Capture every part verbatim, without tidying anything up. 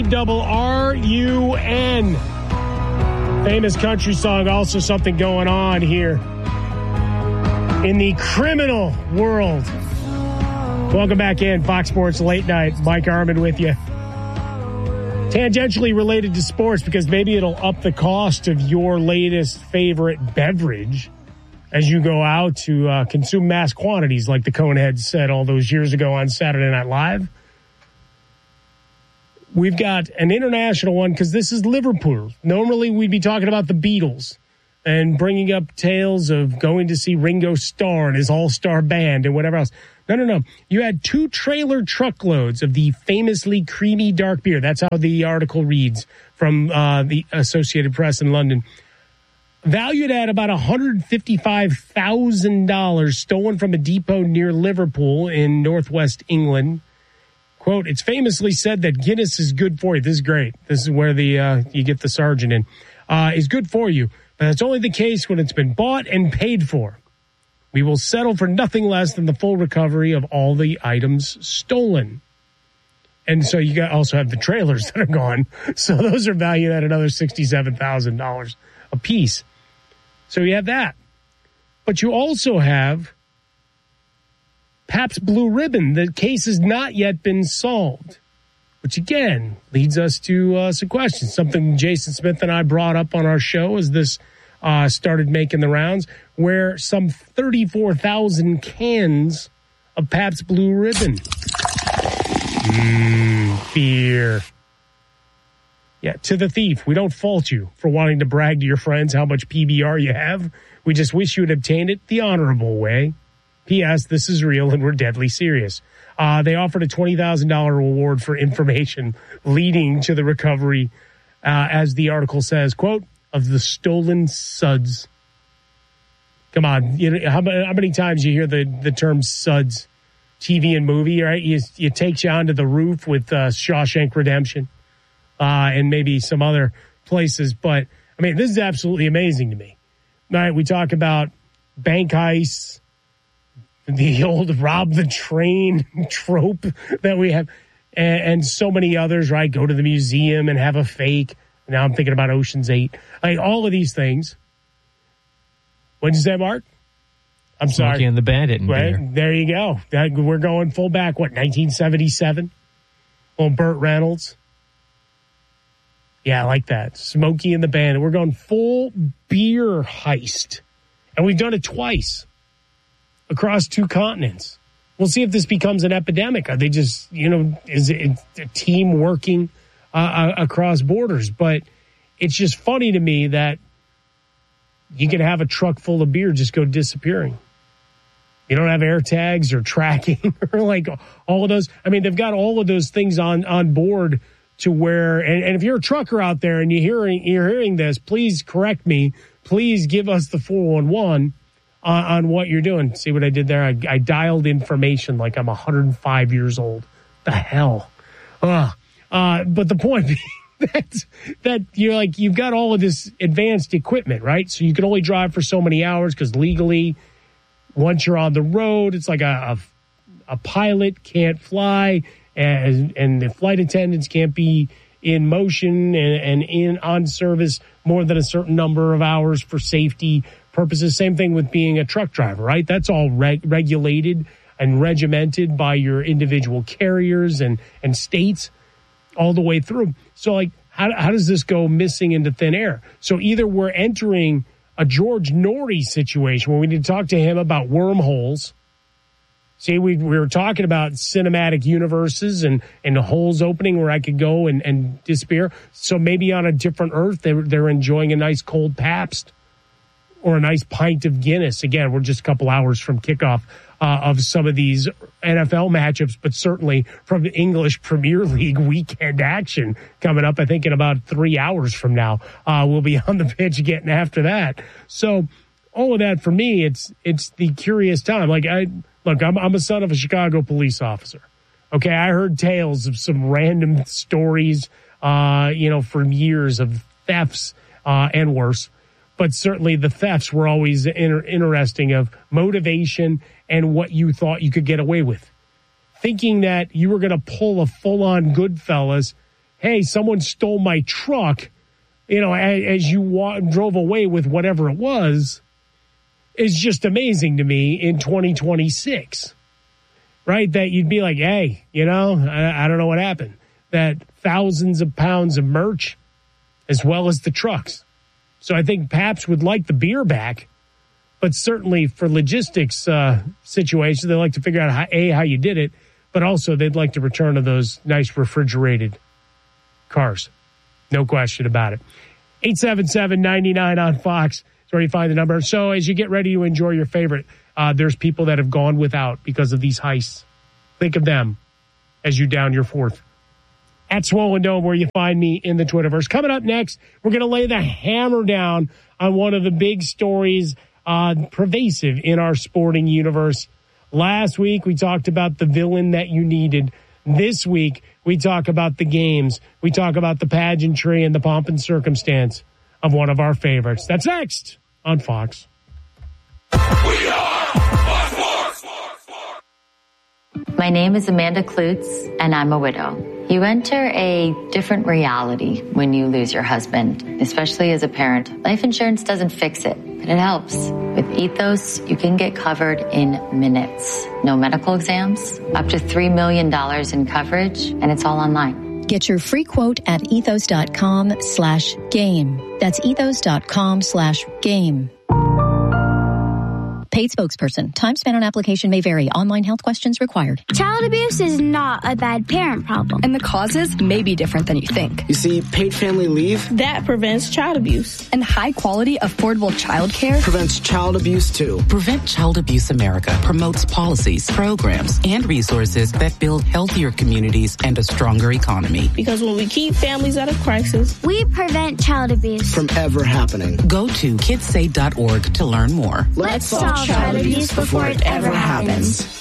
E R R U N. Famous country song, also something going on here in the criminal world. Welcome back in, Fox Sports Late Night. Mike Armin with you. Tangentially related to sports, because maybe it'll up the cost of your latest favorite beverage as you go out to uh, consume mass quantities, like the Coneheads said all those years ago on Saturday Night Live. We've got an international one because this is Liverpool. Normally we'd be talking about the Beatles and bringing up tales of going to see Ringo Starr and his all-star band and whatever else. No, no, no. You had two trailer truckloads of the famously creamy dark beer. That's how the article reads from uh, the Associated Press in London. Valued at about one hundred fifty-five thousand dollars, stolen from a depot near Liverpool in northwest England. Quote, it's famously said that Guinness is good for you. This is great. This is where the uh, you get the sergeant in. Uh, is good for you, but that's only the case when it's been bought and paid for. We will settle for nothing less than the full recovery of all the items stolen. And so you got also have the trailers that are gone. So those are valued at another sixty-seven thousand dollars a piece. So you have that. But you also have Pabst Blue Ribbon. The case has not yet been solved, which again leads us to uh, some questions. Something Jason Smith and I brought up on our show as this uh, started making the rounds, where some thirty-four thousand cans of Pabst Blue Ribbon. Mmm, beer. Yeah, to the thief, we don't fault you for wanting to brag to your friends how much P B R you have. We just wish you had obtained it the honorable way. P S. This is real and we're deadly serious. Uh, they offered a twenty thousand dollars reward for information leading to the recovery, uh, as the article says, quote, of the stolen suds. Come on. You know, how, how many times you hear the, the term suds? T V and movie, right? You, it takes you onto the roof with uh, Shawshank Redemption uh, and maybe some other places. But, I mean, this is absolutely amazing to me. All right, we talk about bank heists, the old rob the train trope that we have, and, and so many others, right? Go to the museum and have a fake. Now I'm thinking about Ocean's eight. Like all of these things. What'd you say, Mark? I'm Smokey sorry. and the Bandit. Right, there you go. That, we're going full back, what, nineteen seventy-seven? Well, Burt Reynolds. Yeah, I like that. Smokey and the Bandit. We're going full beer heist. And we've done it twice across two continents. We'll see if this becomes an epidemic. Are they just, you know, is it a team working uh, across borders? But it's just funny to me that you can have a truck full of beer just go disappearing. You don't have air tags or tracking or like all of those. I mean, they've got all of those things on, on board to where, and, and if you're a trucker out there and you're hearing, you're hearing this, please correct me. Please give us the four one one on, on what you're doing. See what I did there? I, I dialed information like I'm one hundred five years old. The hell? Uh, uh, but the point being, That's, that you're like, you've got all of this advanced equipment, right? So you can only drive for so many hours because legally, once you're on the road, it's like a, a, a pilot can't fly and, and the flight attendants can't be in motion and, and in on service more than a certain number of hours for safety purposes. Same thing with being a truck driver, right? That's all reg- regulated and regimented by your individual carriers and, and states all the way through. So, like, how, how does this go missing into thin air? So either we're entering a George Norrie situation where we need to talk to him about wormholes. See, we, we were talking about cinematic universes and, and the holes opening where I could go and, and disappear. So maybe on a different Earth, they're, they're enjoying a nice cold Pabst or a nice pint of Guinness. Again, we're just a couple hours from kickoff Uh, of some of these N F L matchups, but certainly from the English Premier League weekend action coming up, I think in about three hours from now, uh, we'll be on the pitch getting after that. So all of that for me, it's, it's the curious time. Like I, look, I'm, I'm a son of a Chicago police officer. Okay. I heard tales of some random stories, uh, you know, for years of thefts, uh, and worse. But certainly the thefts were always inter- interesting of motivation and what you thought you could get away with. Thinking that you were going to pull a full-on Goodfellas hey, someone stole my truck, you know, as, as you wa- drove away with whatever it was, is just amazing to me in twenty twenty-six, right? That you'd be like, hey, you know, I, I don't know what happened. That thousands of pounds of merch as well as the trucks. So I think Pabst would like the beer back, but certainly for logistics uh, situations, they like to figure out, how, A, how you did it, but also they'd like to return to those nice refrigerated cars. No question about it. eight seven seven, nine nine on Fox is where you find the number. So as you get ready to enjoy your favorite, uh, there's people that have gone without because of these heists. Think of them as you down your fourth. At Swollen Dome, where you find me in the Twitterverse. Coming up next, we're going to lay the hammer down on one of the big stories uh, pervasive in our sporting universe. Last week, we talked about the villain that you needed. This week, we talk about the games. We talk about the pageantry and the pomp and circumstance of one of our favorites. That's next on Fox. We are Fox. My name is Amanda Klutz, and I'm a widow. You enter a different reality when you lose your husband, especially as a parent. Life insurance doesn't fix it, but it helps. With Ethos, you can get covered in minutes. No medical exams, up to three million dollars in coverage, and it's all online. Get your free quote at ethos.com slash game. That's ethos.com slash game. Paid spokesperson. Time spent on application may vary. Online health questions required. Child abuse is not a bad parent problem. And the causes may be different than you think. You see, paid family leave that prevents child abuse. And high quality, affordable child care prevents child abuse too. Prevent Child Abuse America promotes policies, programs, and resources that build healthier communities and a stronger economy. Because when we keep families out of crisis, we prevent child abuse from ever happening. Go to kids say dot org to learn more. Let's solve child abuse before it ever happens.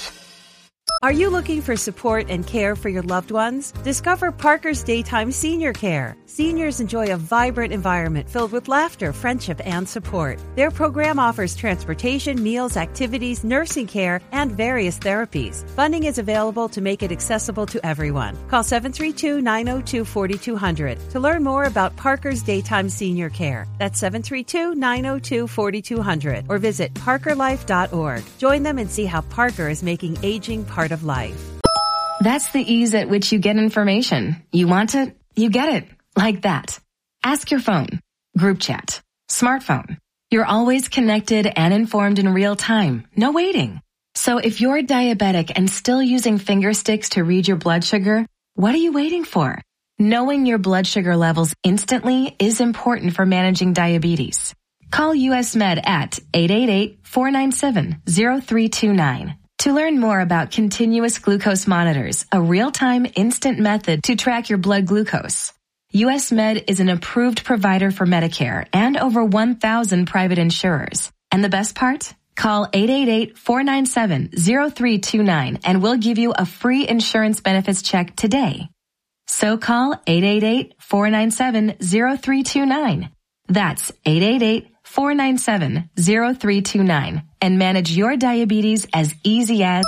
Are you looking for support and care for your loved ones? Discover Parker's Daytime Senior Care. Seniors enjoy a vibrant environment filled with laughter, friendship, and support. Their program offers transportation, meals, activities, nursing care, and various therapies. Funding is available to make it accessible to everyone. Call seven three two, nine zero two, four two zero zero to learn more about Parker's Daytime Senior Care. That's seven three two, nine zero two, four two zero zero or visit parker life dot org. Join them and see how Parker is making aging part of life. That's the ease at which you get information. You want it, you get it. Like that. Ask your phone. Group chat. Smartphone. You're always connected and informed in real time. No waiting. So if you're diabetic and still using finger sticks to read your blood sugar, what are you waiting for? Knowing your blood sugar levels instantly is important for managing diabetes. Call U S Med at eight eight eight, four nine seven, zero three two nine. To learn more about continuous glucose monitors, a real-time instant method to track your blood glucose. U S Med is an approved provider for Medicare and over one thousand private insurers. And the best part? Call eight eight eight, four nine seven, zero three two nine and we'll give you a free insurance benefits check today. So call eight eight eight, four nine seven, zero three two nine. That's eight eight eight, four nine seven, zero three two nine and manage your diabetes as easy as...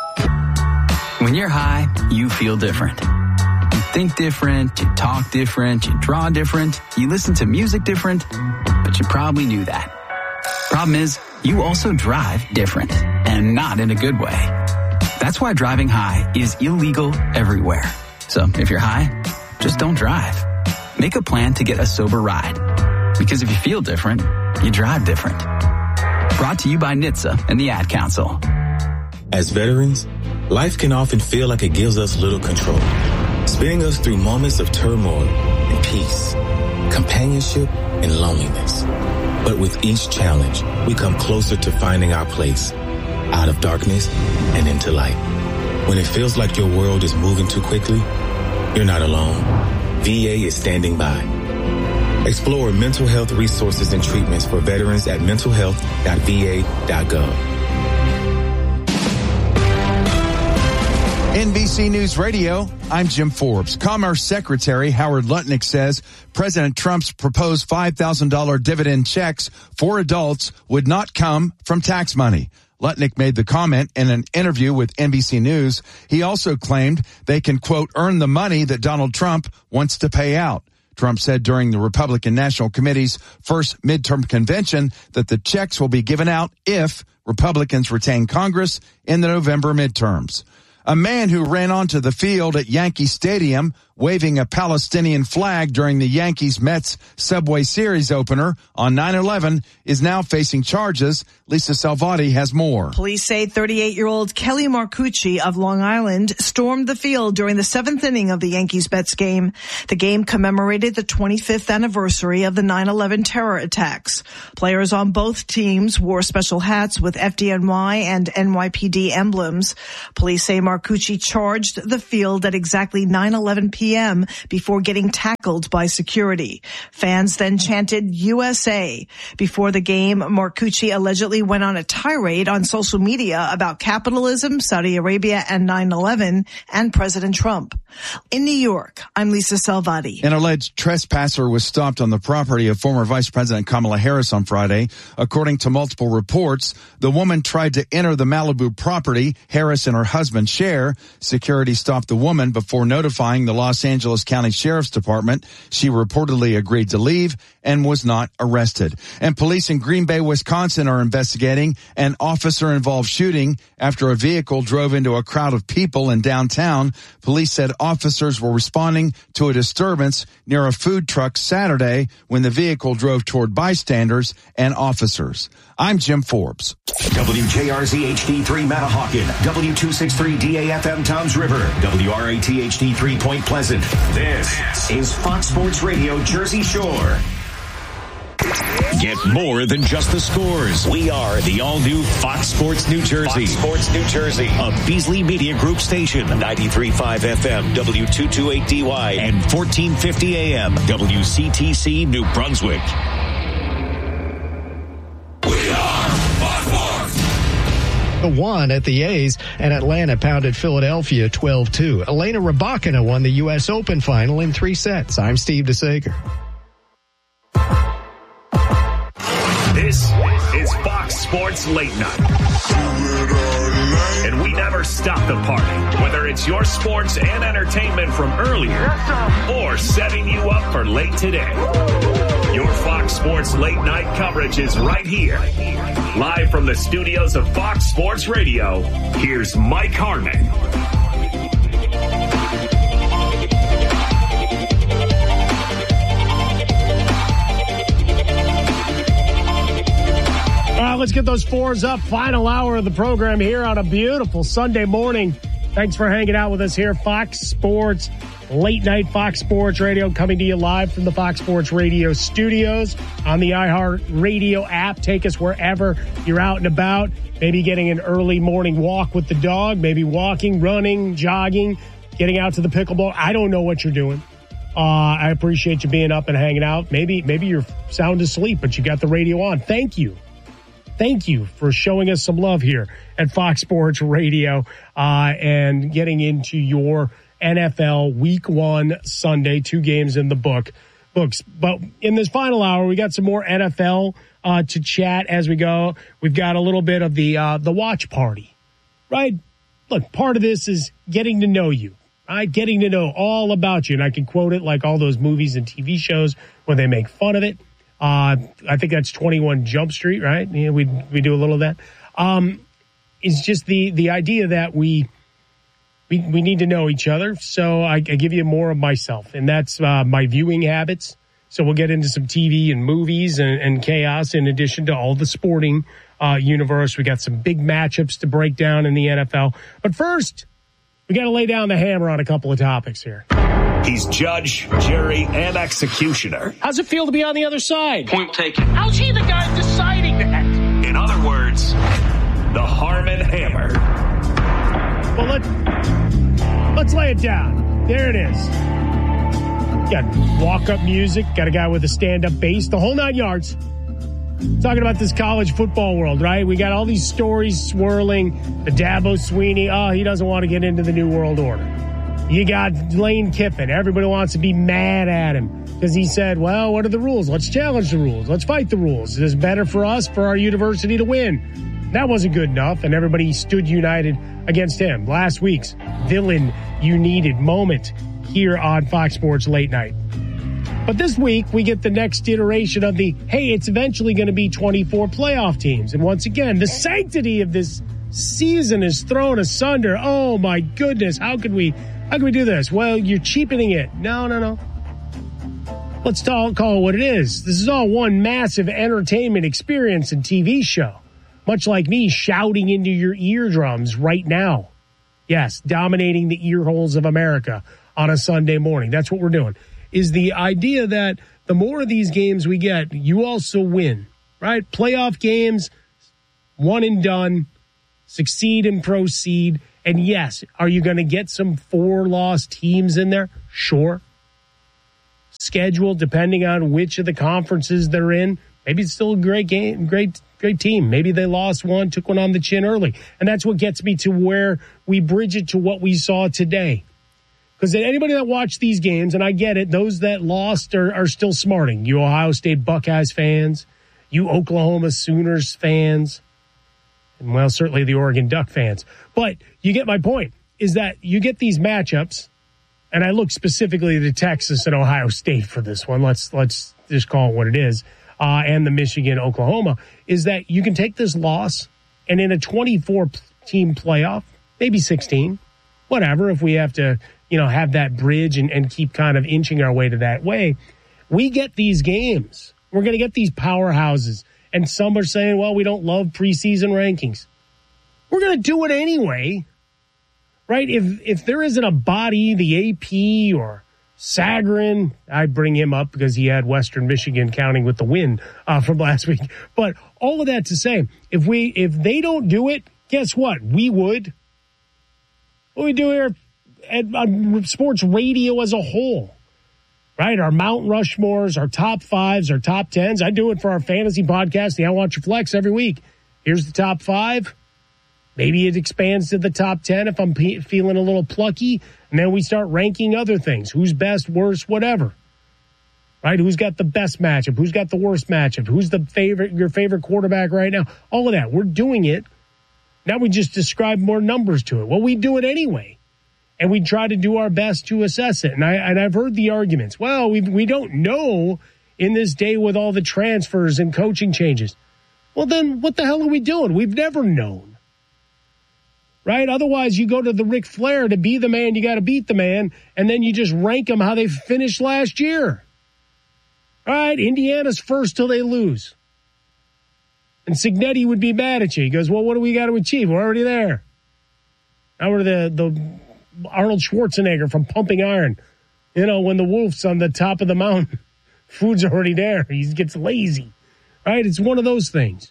When you're high, you feel different. You think different, you talk different, you draw different, you listen to music different, but you probably knew that. Problem is, you also drive different, and not in a good way. That's why driving high is illegal everywhere. So if you're high, just don't drive. Make a plan to get a sober ride. Because if you feel different, you drive different. Brought to you by N H T S A and the Ad Council. As veterans, life can often feel like it gives us little control, spinning us through moments of turmoil and peace, companionship and loneliness. But with each challenge, we come closer to finding our place, out of darkness and into light. When it feels like your world is moving too quickly, you're not alone. V A is standing by. Explore mental health resources and treatments for veterans at mental health dot v a dot gov. N B C News Radio, I'm Jim Forbes. Commerce Secretary Howard Lutnick says President Trump's proposed five thousand dollars dividend checks for adults would not come from tax money. Lutnick made the comment in an interview with N B C News. He also claimed they can, quote, earn the money that Donald Trump wants to pay out. Trump said during the Republican National Committee's first midterm convention that the checks will be given out if Republicans retain Congress in the November midterms. A man who ran onto the field at Yankee Stadium waving a Palestinian flag during the Yankees-Mets Subway Series opener on nine eleven is now facing charges. Lisa Salvati has more. Police say thirty-eight-year-old Kelly Marcucci of Long Island stormed the field during the seventh inning of the Yankees-Mets game. The game commemorated the twenty-fifth anniversary of the nine eleven terror attacks. Players on both teams wore special hats with F D N Y and N Y P D emblems. Police say Marcucci charged the field at exactly nine eleven p.m. before getting tackled by security. Fans then chanted U S A. Before the game, Marcucci allegedly went on a tirade on social media about capitalism, Saudi Arabia, and nine eleven, and President Trump. In New York, I'm Lisa Salvati. An alleged trespasser was stopped on the property of former Vice President Kamala Harris on Friday. According to multiple reports, the woman tried to enter the Malibu property Harris and her husband share. Security stopped the woman before notifying the Los Angeles County Sheriff's Department. She reportedly agreed to leave and was not arrested. And police in Green Bay, Wisconsin are investigating an officer-involved shooting after a vehicle drove into a crowd of people in downtown. Police said officers were responding to a disturbance near a food truck Saturday when the vehicle drove toward bystanders and officers. I'm Jim Forbes. W J R Z H D three Manahawkin, W two sixty-three D A F M Towns River, W R A T H D three Point Pleasant. This is Fox Sports Radio Jersey Shore. Get more than just the scores. We are the all-new Fox Sports New Jersey. Fox Sports New Jersey, a Beasley Media Group station, ninety-three point five F M, W two twenty-eight D Y, and fourteen fifty A M, W C T C New Brunswick. We are Fox Sports. The one at the A's, and Atlanta pounded Philadelphia twelve two. Elena Rybakina won the U S Open final in three sets. I'm Steve DeSager. This is Fox Sports Late Night. And we never stop the party, whether it's your sports and entertainment from earlier or setting you up for late today. Your Fox Sports Late Night coverage is right here. Live from the studios of Fox Sports Radio, here's Mike Harmon. All right, let's get those fours up. Final hour of the program here on a beautiful Sunday morning. Thanks for hanging out with us here. Fox Sports, late night Fox Sports Radio, coming to you live from the Fox Sports Radio studios on the iHeart Radio app. Take us wherever you're out and about. Maybe getting an early morning walk with the dog, maybe walking, running, jogging, getting out to the pickleball. I don't know what you're doing. Uh, I appreciate you being up and hanging out. Maybe, maybe you're sound asleep, but you got the radio on. Thank you. Thank you for showing us some love here at Fox Sports Radio uh, and getting into your N F L Week One Sunday, two games in the book books. But in this final hour, we got some more N F L uh, to chat as we go. We've got a little bit of the uh, the watch party, right? Look, part of this is getting to know you, right? Getting to know all about you, and I can quote it like all those movies and T V shows where they make fun of it. Uh, I think that's twenty-one Jump Street, right? Yeah, we we do a little of that. Um, it's just the the idea that we we we need to know each other. So I, I give you more of myself, and that's uh, my viewing habits. So we'll get into some T V and movies and, and chaos in addition to all the sporting uh, universe. We got some big matchups to break down in the N F L. But first, we got to lay down the hammer on a couple of topics here. He's judge, jury, and executioner. How's it feel to be on the other side? Point taken. How's he the guy deciding that? In other words, the Harmon Hammer. Well, let's, let's lay it down. There it is. Got walk-up music, got a guy with a stand-up bass, the whole nine yards. Talking about this college football world, right? We got all these stories swirling. The Dabo Swinney, oh, he doesn't want to get into the New World Order. You got Lane Kiffin. Everybody wants to be mad at him because he said, well, what are the rules? Let's challenge the rules. Let's fight the rules. It is better for us, for our university to win. That wasn't good enough, and everybody stood united against him. Last week's villain you needed moment here on Fox Sports Late Night. But this week, we get the next iteration of the, hey, it's eventually going to be twenty-four playoff teams. And once again, the sanctity of this season is thrown asunder. Oh, my goodness. How could we, how could we do this? Well, you're cheapening it. No, no, no. Let's call it what it is. This is all one massive entertainment experience and T V show. Much like me shouting into your eardrums right now. Yes, dominating the ear holes of America on a Sunday morning. That's what we're doing. Is the idea that the more of these games we get, you also win, right? Playoff games, one and done, succeed and proceed. And yes, are you going to get some four-loss teams in there? Sure. Schedule, depending on which of the conferences they're in, maybe it's still a great game, great, great team. Maybe they lost one, took one on the chin early. And that's what gets me to where we bridge it to what we saw today. Because anybody that watched these games, and I get it, those that lost are, are still smarting. You Ohio State Buckeyes fans, you Oklahoma Sooners fans, and, well, certainly the Oregon Duck fans. But you get my point, is that you get these matchups, and I look specifically to Texas and Ohio State for this one. Let's let's just call it what it is, uh, and the Michigan-Oklahoma, is that you can take this loss, and in a twenty-four team playoff, maybe sixteen, whatever, if we have to, you know, have that bridge and, and keep kind of inching our way to that way, we get these games. We're going to get these powerhouses. And some are saying, well, we don't love preseason rankings. We're going to do it anyway, right? If if there isn't a body, the A P or Sagarin, I bring him up because he had Western Michigan counting with the win uh, from last week. But all of that to say, if we if they don't do it, guess what? We would. What we do here at on sports radio as a whole, right? Our Mount Rushmores, our top fives, our top tens. I do it for our fantasy podcast, the I Want Your Flex, every week. Here's the top five. Maybe it expands to the top ten if I'm pe- feeling a little plucky. And then we start ranking other things. Who's best, worst, whatever. Right? Who's got the best matchup? Who's got the worst matchup? Who's the favorite, your favorite quarterback right now? All of that. We're doing it. Now we just describe more numbers to it. Well, we do it anyway. And we try to do our best to assess it. And, I, and I've heard the arguments. Well, we we don't know in this day with all the transfers and coaching changes. Well, then what the hell are we doing? We've never known. Right? Otherwise, you go to the Ric Flair to be the man, you got to beat the man, and then you just rank them how they finished last year. All right, Indiana's first till they lose. And Cignetti would be mad at you. He goes, well, what do we got to achieve? We're already there. Now we're the, the Arnold Schwarzenegger from Pumping Iron. You know, when the wolf's on the top of the mountain, food's already there. He gets lazy. Right? It's one of those things.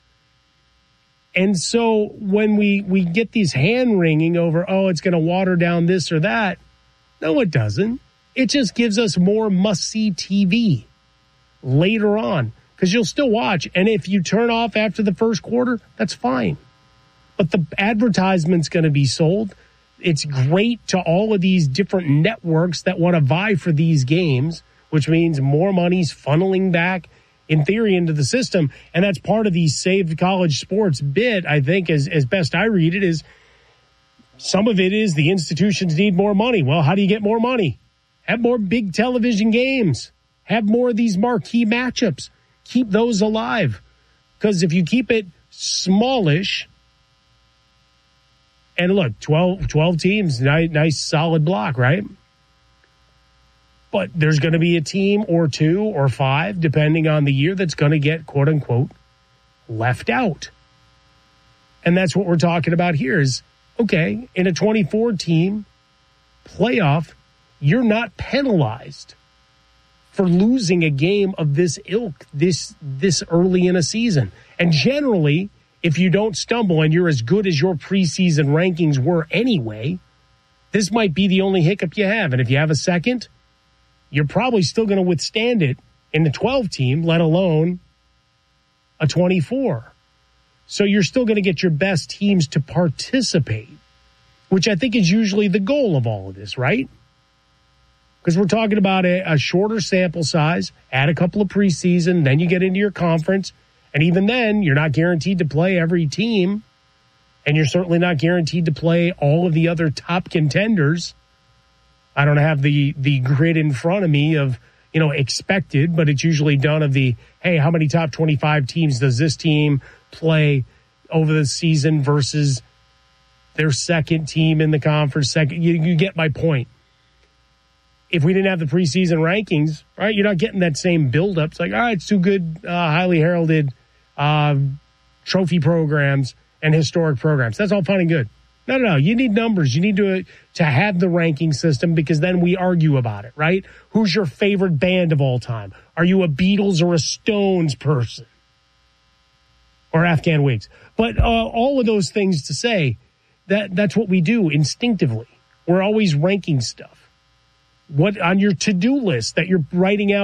And so when we, we get these hand-wringing over, oh, it's going to water down this or that, no, it doesn't. It just gives us more must-see T V later on because you'll still watch. And if you turn off after the first quarter, that's fine. But the advertisement's going to be sold. It's great to all of these different networks that want to vie for these games, which means more money's funneling back in theory into the system. And that's part of the Save College Sports bit, I think, as, as best I read it, is some of it is the institutions need more money. Well, how do you get more money? Have more big television games. Have more of these marquee matchups. Keep those alive. Because if you keep it smallish, and look, twelve, twelve teams, nice, nice solid block, right? But there's going to be a team or two or five, depending on the year, that's going to get, quote unquote, left out. And that's what we're talking about here is, okay, in a twenty-four team playoff, you're not penalized for losing a game of this ilk this this early in a season. And generally, if you don't stumble and you're as good as your preseason rankings were anyway, this might be the only hiccup you have. And if you have a second, you're probably still going to withstand it in the twelve team, let alone a twenty-four. So you're still going to get your best teams to participate, which I think is usually the goal of all of this, right? Because we're talking about a, a shorter sample size, add a couple of preseason, then you get into your conference. And even then, you're not guaranteed to play every team. And you're certainly not guaranteed to play all of the other top contenders. I don't have the, the grid in front of me of, you know, expected, but it's usually done of the, hey, how many top twenty-five teams does this team play over the season versus their second team in the conference? Second, you, you get my point. If we didn't have the preseason rankings, right, you're not getting that same buildup. It's like, all right, it's two good, uh, highly heralded uh, trophy programs and historic programs. That's all fine and good. No, no, no. You need numbers. You need to to have the ranking system because then we argue about it, right? Who's your favorite band of all time? Are you a Beatles or a Stones person? Or Afghan Wigs? But uh, all of those things to say that that's what we do instinctively. We're always ranking stuff. What on your to-do list that you're writing out